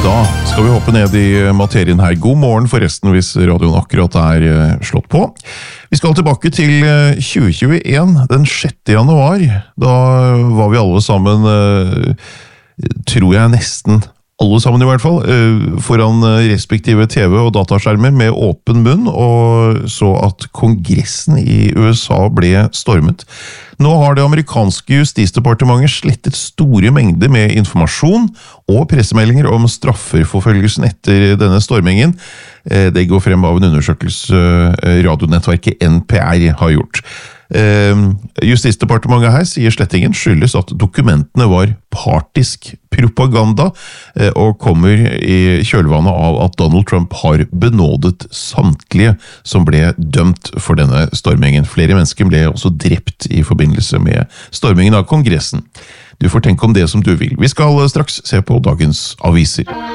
Da skal vi hoppe ned i materien her. God morgen forresten hvis radioen akkurat slått på. Vi skal tilbake til 2021, den 6. januar. Da var vi alle sammen, tror jeg nesten alle sammen i hvert fall, foran respektive TV- og dataskjermer med åpen munn, og så at Kongressen i USA ble stormet. Nå har det amerikanske justisdepartementet slettet store mengder med informasjon og pressemeldinger om strafferforfølgelsen etter denne stormingen. Det går frem av en undersøkelse radionettverket NPR har gjort. Justisdepartementet her sier slettingen skyldes at dokumentene var partisk propaganda og kommer i kjølvannet av at Donald Trump har benådet samtlige som ble dømt for denne stormingen. Flere mennesker ble også drept i forbindelse med stormingen av Kongressen. Du får tenke om det som du vil. Vi skal straks se på dagens aviser.